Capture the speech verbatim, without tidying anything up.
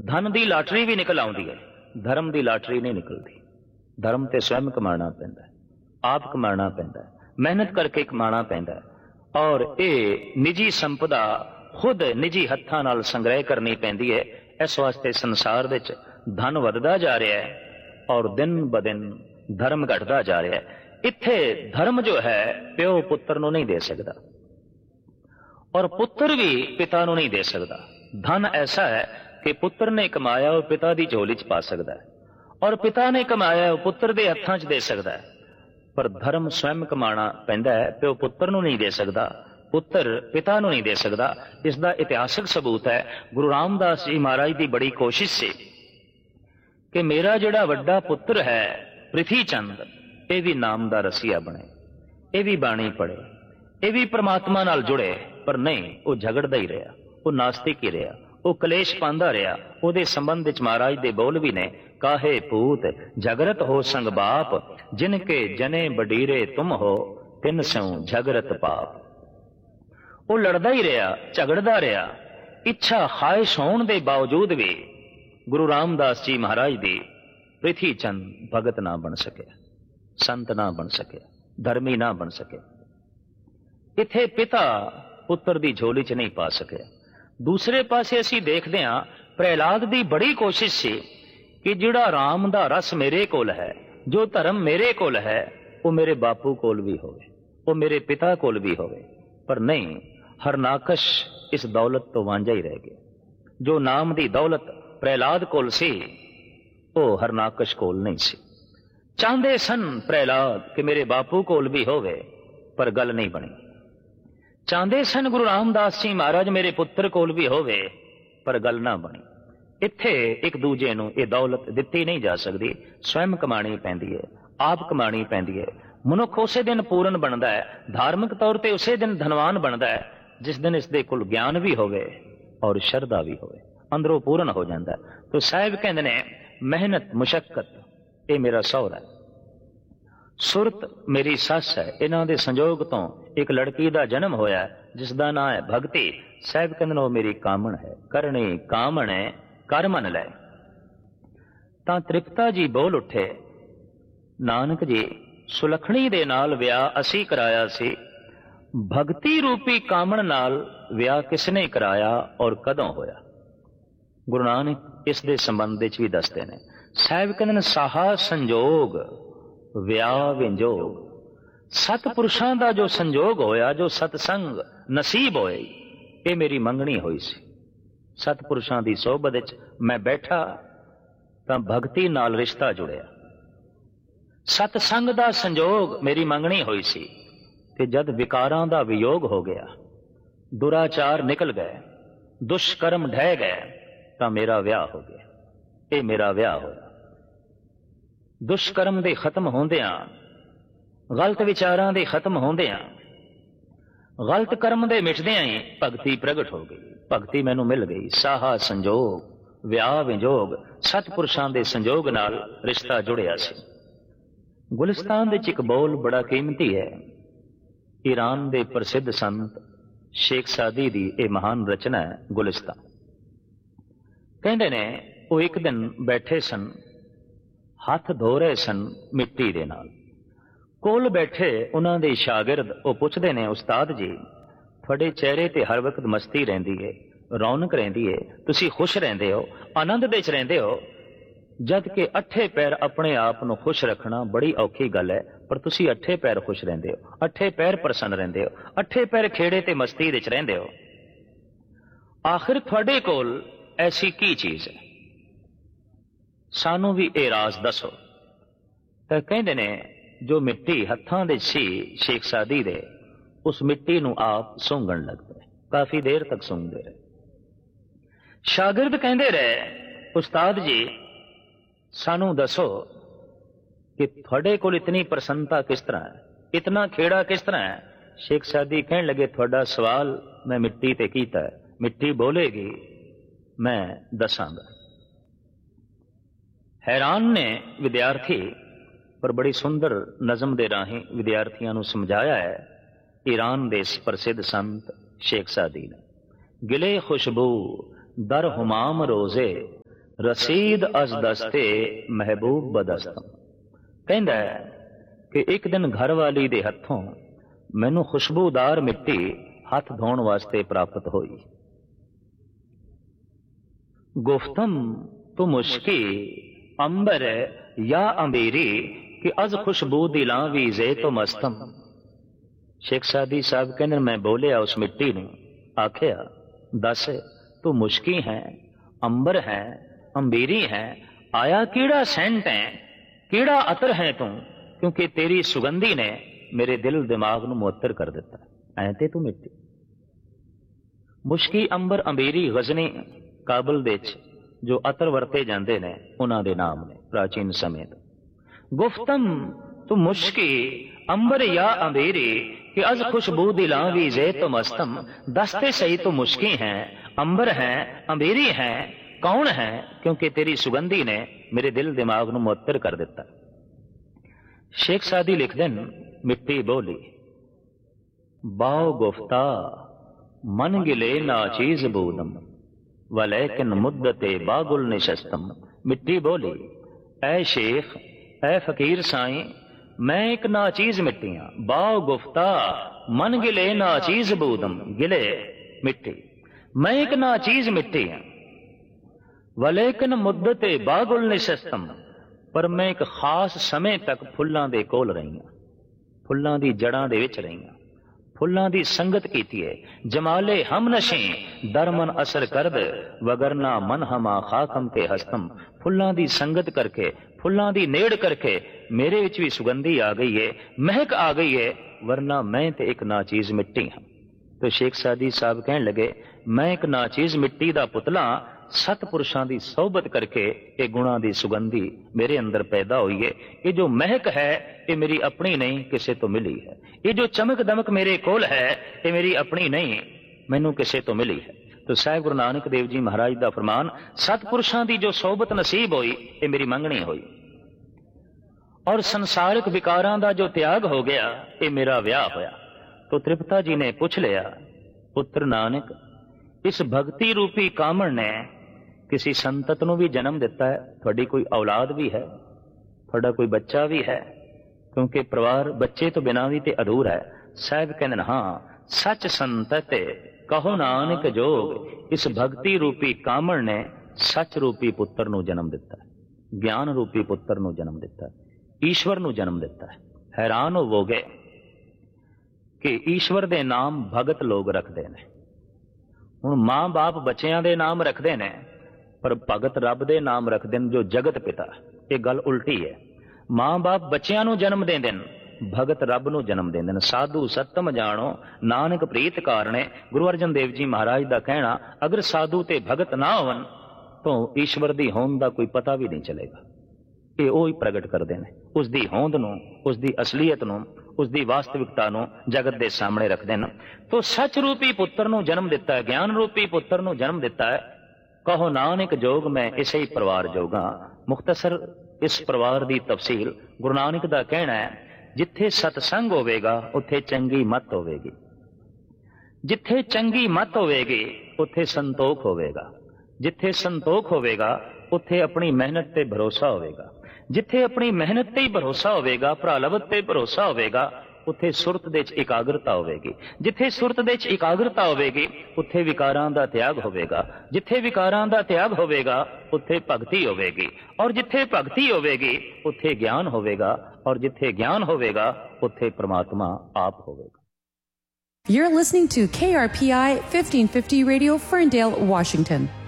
धन की लाटरी भी निकल आउंदी है, धर्म की लाटरी नहीं निकलती। धर्म ते स्वयं कमाना पैंदा है, आप कमाना पैंदा है, मेहनत करके कमाना पैंदा है। और ये निजी संपदा खुद निजी हत्थां नाल संग्रह करनी पैंदी है। इस वास्ते संसार विच धन वधदा जा रहा है और दिन ब दिन धर्म घटदा जा रहा है। इत्थे धर्म जो है प्यो पुत्र नूं नहीं दे सकदा और पुत्र भी पिता नूं नहीं दे सकदा। धन ऐसा है कि पुत्र ने कमाया वो पिता दी झोली च पा सकदा है और पिता ने कमाया वो पुत्र दे हत्थां च दे सकदा है। पर धर्म स्वयं कमाना पैंदा है, प्यो पुत्र नूं नहीं दे सकदा, पुत्र पिता नूं नहीं दे सकदा। इसका इतिहासक सबूत है गुरु रामदास जी महाराज की बड़ी कोशिश से कि मेरा जिहड़ा वड्डा पुत्र है पृथ्वी चंद, ये भी नाम दा रसिया बने, ये भी बाणी पढ़े, ये भी परमात्मा नाल जुड़े। पर नहीं, वो झगड़दा ही रहा, वो नास्तिक ही रहा, वो कलेश पांदा रहा। उहदे संबंध विच महाराज दे बोल भी ने, काहे पूत झगरत हो संग बाप, जिनके जने बडीरे तुम हो, तिन स्यों झगरत पाप। वो लड़दा ही रहा, झगड़दा रहा। इच्छा ख्वाहिश होने के बावजूद भी गुरु रामदास जी महाराज दी पृथ्वी चंद भगत ना बन सके, संत ना बन सके, धर्मी ना बन सके। इत्थे पिता पुत्र दी झोली च नहीं पा सके। दूसरे पासे असी देखते हैं प्रहलाद दी बड़ी कोशिश सी कि जिहड़ा राम दा रस मेरे कोल है, जो धर्म मेरे कोल है, वो मेरे बापू कोल भी होवे, वो मेरे पिता कोल भी होवे। पर नहीं, हरनाकश इस दौलत तो वांझा ही रह गया। जो नाम दी दौलत प्रहलाद कोल सी, वो हरनाकश कोल नहीं सी। चाहते सन प्रहलाद कि मेरे बापू कोल भी होवे, पर गल नहीं बनी। चाहते सन गुरु रामदास जी महाराज मेरे पुत्र कोल भी होवे, पर गल ना बनी। इत्थे एक दूजे नूं ये दौलत दिती नहीं जा सकती, स्वयं कमानी पैंदी है, आप कमानी पैंदी है। मनुख उसे दिन पूर्ण बनता है, धार्मिक तौर पर उसे दिन धनवान बनता है जिस दिन इसके कोल ज्ञान भी होवे और श्रद्धा भी होवे, अंदरों पूर्ण हो जाता है। तो साहिब कहते ने मेहनत मुशक्कत ये मेरा सौरा है, सुरत मेरी सस है। इन्हां दे संजोग तो एक लड़की का जन्म होया जिसका नाम है भगती। साहिब कहते वो मेरी कामण है, करनी कामण है, कर मन लै। तां तृप्ता जी बोल उठे, नानक जी सुलखणी दे नाल विआह असी कराया सी, भगती रूपी कामण नाल विआह किसने कराया और कदों होया। गुरु नानक इस दे संबंध विच भी दसदे ने। साहिब कहते साहा संजोग विआह विंजोग। सतपुरुषां दा जो संजोग होया, जो सतसंग नसीब होए, ये मेरी मंगनी हुई सी। सतपुरुषां दी सोबत विच मैं बैठा तां भगती नाल रिश्ता जुड़िया। सतसंग दा संजोग मेरी मंगनी हुई सी ते जद विकारां दा वियोग हो गया, दुराचार निकल गए, दुष्कर्म ढह गए, तां मेरा विआह हो गया। ये मेरा विआह होया। दुष्कर्म दे खत्म होंदियां, गलत विचारां दे खत्म होंदियां, गलत कर्म दे मिटदियां ही भगती प्रगट हो गई, भगती मैनू मिल गई। साहा संजोग विआह विजोग, सतपुरुषां दे संजोग नाल रिश्ता जुड़िया सी। गुलिस्तान दे एक बोल बड़ा कीमती है। ईरान दे प्रसिद्ध संत शेख सादी दी ये महान रचना है गुलिस्तान। कहते ने वो एक दिन बैठे सन, हाथ धो रहे सन मिट्टी दे नाल। कोल बैठे उन्हां दे शागिर्द वो पुछदे ने, उस्ताद जी थोड़े चेहरे ते हर वक्त मस्ती रहिंदी है, रौनक रहिंदी है, तुसी खुश रहिंदे हो, आनंद विच रहिंदे हो, जद कि अठे पैर अपने आप नूं खुश रखना बड़ी औखी गल है, पर तुसी अठे पैर खुश रहिंदे हो, अठे पैर प्रसन्न रहिंदे हो, अठे पैर खेड़े ते मस्ती विच रहिंदे हो। आखिर थोड़े कोल ऐसी की चीज है, सानू भी ये राज दसो। तो कहते ने जो मिट्टी हत्थां दे सी शेख सादी दे, उस मिट्टी नूं आप सूंघण लग पे, काफी देर तक सूंघते रहे। शागिर्द कहते रहे, उस्ताद जी सानू दसो कि थोड़े कोल इतनी प्रसन्नता किस तरह है, इतना खेड़ा किस तरह है। शेख सादी कहने लगे, थोड़ा सवाल मैं मिट्टी ते कीता है, मिट्टी बोलेगी मैं दसांगा। हैरान ने विद्यार्थी, पर बड़ी सुंदर नज़म दे राही विद्यार्थियों को समझाया है ईरान दे प्रसिद्ध संत शेख सादी ने। गिले खुशबू दर हुमाम रोजे, रसीद अज दस्ते महबूब बदस्तम। कहंदा है कि एक दिन घर वाली दे हथों मैनू खुशबूदार मिट्टी हथ धोण वास्ते प्राप्त हुई। गुफ्तम तू मुश्की अंबर या अंबेरी कि अज खुशबू दिलां वी जे तो मस्तम। शेख सादी साहब कहंदे मैं बोलिया उस मिट्टी नूं, आखिया दस तू मुश्की है, अंबर है, अंबेरी है, आया कीड़ा सेंट है, कीड़ा अतर है तू, क्योंकि तेरी सुगंधी ने मेरे दिल दिमाग नूं मुअत्तर कर दिता। ऐ ते तू मिट्टी। मुश्की अंबर अंबेरी गजनी काबल दे जो अतर वरते जाते ने उन्हां दे नाम ने प्राचीन समय तो। गुफ्तम तू मुश्की अंबर या अंबेरी कि अज खुशबू दिलां वी जे तो मस्तम। दसते सही तो मुश्की हैं, अंबर हैं, अंबेरी हैं, कौन है, क्योंकि तेरी सुगंधी ने मेरे दिल दिमाग नूं मुअत्तर कर दिता। शेख सादी लिखदे न मिट्टी बोली बाओ गुफ्ता मन गिले ना चीज बूदम वलैकिन मुद्दते बागुल निशस्तम। मिट्टी बोली ऐ शेख ऐ फकीर साईं मैं एक नाचीज मिट्टी हाँ। बाओ गुफ्ता मन गिले नाचीज बूदम। गिले मिट्टी, मैं एक नाचीज मिट्टी हाँ। वलैकिन मुद्दते बागुल निशस्तम, पर मैं एक खास समय तक फुल्लां दे कोल रही हाँ, फुल्लां दी जड़ां दे विच रही हाँ, फुल्लां दी संगत कीती है। जमाले हम नशे दरमन असर करद वगरना मन हमा खाकम के हस्तम। फुल्लां दी संगत करके, फुल्लां दी नेड़ करके मेरे विच भी सुगंधी आ गई है, महक आ गई है, वरना मैं ते एक नाचीज मिट्टी हाँ। तो शेख सादी साहब कहन लगे मैं एक नाचीज मिट्टी दा पुतला, सतपुरुषां दी सोहबत करके ये गुणा दी सुगंधी मेरे अंदर पैदा हुई है। ये जो महक है ये मेरी अपनी नहीं, किसे तो मिली है। ये जो चमक दमक मेरे कोल है ये मेरी अपनी नहीं, मैनू किसे तो मिली है। तो साहिब गुरु नानक देव जी महाराज दा फरमान सतपुरुषां दी जो सोहबत नसीब हुई ये मेरी मंगनी हुई, और संसारिक विकारां दा जो त्याग हो गया ये मेरा विआह होया। तो त्रिपता जी ने पूछ लिया पुत्र नानक इस भक्ति रूपी कामण ने किसी संतत नूं भी जन्म दिता है, थोड़ी कोई औलाद भी है, थोड़ा कोई बच्चा भी है, क्योंकि परिवार बच्चे तो बिना भी ते अधूरा है। साहिब कहंदे हाँ सच संतत कहो नानक जोग, इस भक्ति रूपी कामण ने सच रूपी पुत्र नूं जन्म दिता है, ज्ञान रूपी पुत्र नूं जन्म दिता है, ईश्वर नूं जन्म दिता है। हैरान होवोगे कि ईश्वर दे नाम भगत लोग रखते हैं। हुण मां बाप बच्चों के नाम रखते हैं, पर भगत रब दे नाम रखते हैं जो जगत पिता। ये गल उल्टी है। मां बाप बच्चों नूं जन्म देंदे ने, भगत रब नूं जन्म देंदे ने। साधु सतम जानो नानक प्रीत कारणे। गुरु अर्जन देव जी महाराज का कहना अगर साधु ते भगत ना होवन तो ईश्वर दी होंद का कोई पता भी नहीं चलेगा। ये वो ही प्रगट करते हैं, उसकी होंद नूं, उसकी असलीयत नूं, उसकी वास्तविकता नूं जगत के सामने रखते हैं। तो सच रूपी पुत्र नूं जन्म दिता है, ज्ञान रूपी पुत्र नूं जन्म दिता है। कहो नानक जोग मैं इसे ही परिवार जोगा। मुख्तसर इस परिवार की तफसील गुरु नानक का कहना है जिथे सतसंग होवेगा उत्थे चंगी मत होवेगी, जिथे चंगी मत होवेगी उत्थे संतोख होवेगा, जिथे संतोख होवेगा उत्थे अपनी मेहनत ते भरोसा होवेगा, जिथे अपनी मेहनत ते ही भरोसा होवेगा, भरालवत ते भरोसा होवेगा, उत्थे सुरत दे च एकाग्रता होवेगी, जिथे सुरत दे च एकाग्रता होवेगी उत्थे विकारां दा त्याग होवेगा, जिथे विकारां दा त्याग होवेगा उत्थे भगती होवेगी, और जिथे भगती होवेगी उत्थे ज्ञान होवेगा, और जिथे ज्ञान होवेगा उत्थे परमात्मा आप होवेगा। You're listening to K R P I fifteen fifty Radio, Ferndale, Washington.